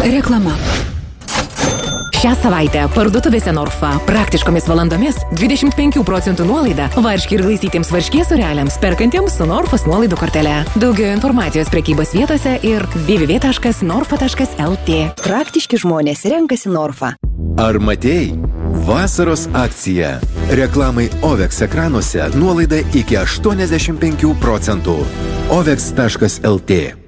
Reklama. Šią savaitę parduotuvėse Norfa praktiškomis valandomis 25% nuolaida varškė ir glaistytiems varškės sūreliams perkantiems su Norfos nuolaidų kortele. Daugiau informacijos prekybos vietose ir www.norfa.lt. Praktiški žmonės renkasi Norfa. Ar matei? Vasaros akcija. Reklamai OVEX ekranuose nuolaida iki 85%. OVEX.lt